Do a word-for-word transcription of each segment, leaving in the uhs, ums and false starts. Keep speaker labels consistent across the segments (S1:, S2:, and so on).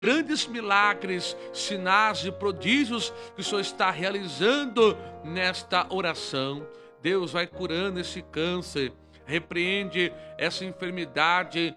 S1: grandes milagres, sinais e prodígios que o Senhor está realizando nesta oração. Deus vai curando esse câncer, repreende essa enfermidade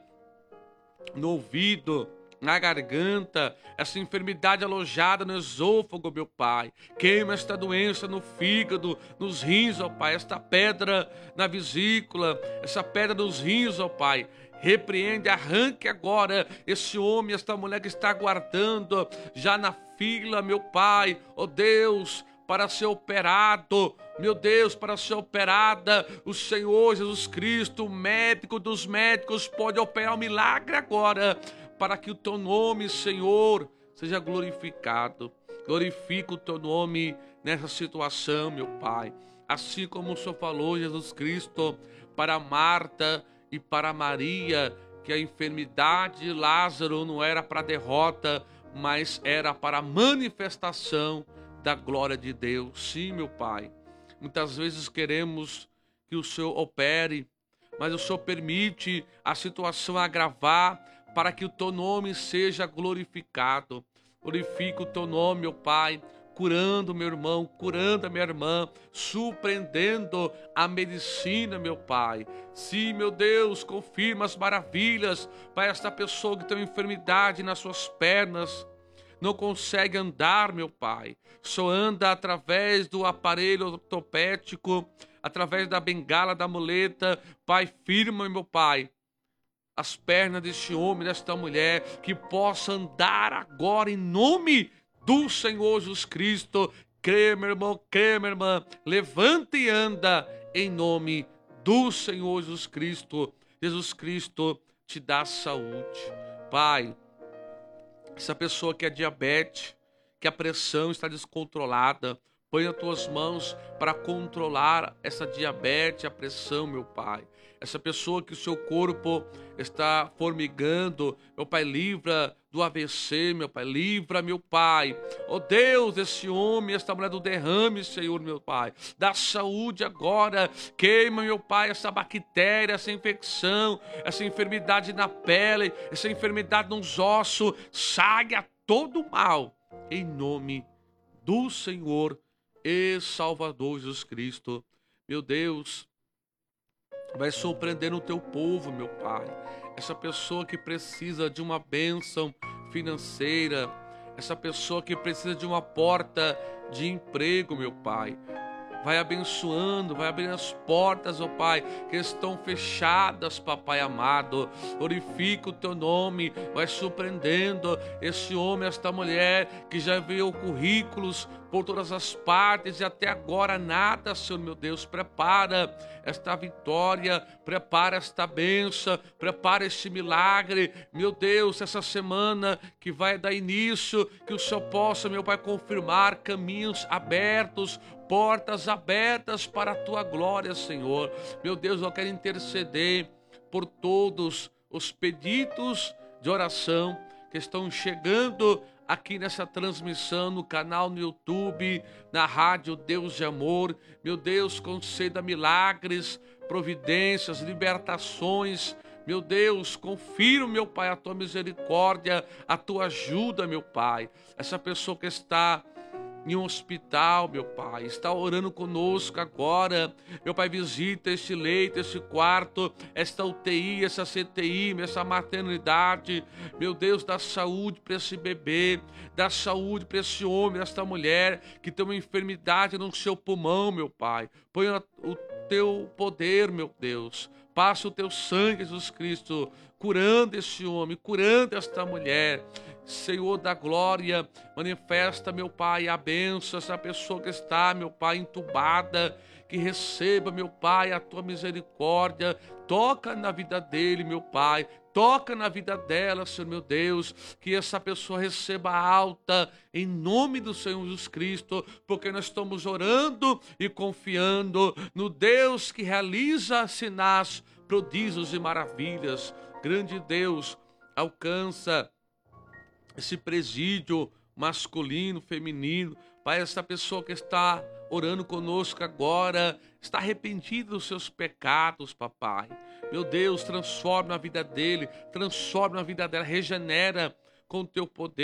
S1: no ouvido, na garganta, essa enfermidade alojada no esôfago, meu Pai. Queima esta doença no fígado, nos rins, ó Pai, esta pedra na vesícula, essa pedra nos rins, ó Pai. Repreende, arranque agora esse homem, esta mulher que está aguardando já na fila, meu Pai, ó Deus, para ser operado, meu Deus, para ser operada. O Senhor Jesus Cristo, o médico dos médicos, pode operar um milagre agora, para que o teu nome, Senhor, seja glorificado. Glorifica o teu nome nessa situação, meu Pai. Assim como o Senhor falou, Jesus Cristo, para Marta e para Maria, que a enfermidade de Lázaro não era para derrota, mas era para a manifestação da glória de Deus. Sim, meu Pai. Muitas vezes queremos que o Senhor opere, mas o Senhor permite a situação agravar para que o teu nome seja glorificado. Glorifica o teu nome, meu Pai, curando meu irmão, curando a minha irmã, surpreendendo a medicina, meu Pai. Sim, meu Deus, confirma as maravilhas para esta pessoa que tem uma enfermidade nas suas pernas, não consegue andar, meu Pai, só anda através do aparelho ortopédico, através da bengala, da muleta. Pai, firma, meu Pai, as pernas deste homem, desta mulher, que possa andar agora em nome do Senhor Jesus Cristo. Crê, meu irmão, crê, minha irmã, levanta e anda em nome do Senhor Jesus Cristo. Jesus Cristo te dá saúde. Pai, essa pessoa que é diabetes, que a pressão está descontrolada, põe nas tuas mãos para controlar essa diabetes, a pressão, meu Pai. Essa pessoa que o seu corpo está formigando, meu Pai, livra do A V C, meu Pai, livra, meu Pai. Oh Deus, esse homem, esta mulher do derrame, Senhor, meu Pai. Dá saúde agora, queima, meu Pai, essa bactéria, essa infecção, essa enfermidade na pele, essa enfermidade nos ossos. Saia todo o mal, em nome do Senhor e Salvador Jesus Cristo. Meu Deus, vai surpreender o teu povo, meu Pai. Essa pessoa que precisa de uma bênção financeira, essa pessoa que precisa de uma porta de emprego, meu Pai. Vai abençoando, vai abrindo as portas, ó Pai, que estão fechadas, papai amado. Glorifica o teu nome, vai surpreendendo esse homem, esta mulher, que já enviou currículos por todas as partes e até agora nada, Senhor meu Deus. Prepara esta vitória, prepara esta bênção, prepara este milagre, meu Deus, essa semana que vai dar início, que o Senhor possa, meu Pai, confirmar caminhos abertos, portas abertas para a tua glória, Senhor. Meu Deus, eu quero interceder por todos os pedidos de oração que estão chegando aqui nessa transmissão, no canal no YouTube, na rádio Deus de Amor. Meu Deus, conceda milagres, providências, libertações. Meu Deus, confirma, meu Pai, a tua misericórdia, a tua ajuda, meu Pai. Essa pessoa que está em um hospital, meu Pai, está orando conosco agora. Meu Pai, visita este leito, este quarto, esta U T I, essa C T I, essa maternidade. Meu Deus, dá saúde para esse bebê, dá saúde para esse homem, esta mulher que tem uma enfermidade no seu pulmão, meu Pai. Põe o teu poder, meu Deus. Passa o teu sangue, Jesus Cristo, curando esse homem, curando esta mulher. Senhor da glória, manifesta, meu Pai, a bênção, essa pessoa que está, meu Pai, entubada, que receba, meu Pai, a tua misericórdia. Toca na vida dele, meu Pai, toca na vida dela, Senhor meu Deus, que essa pessoa receba alta em nome do Senhor Jesus Cristo, porque nós estamos orando e confiando no Deus que realiza sinais, prodígios e maravilhas. Grande Deus, alcança esse presídio masculino, feminino. Pai, essa pessoa que está orando conosco agora está arrependida dos seus pecados, papai. Meu Deus, transforma a vida dele, transforma a vida dela, regenera com o teu poder.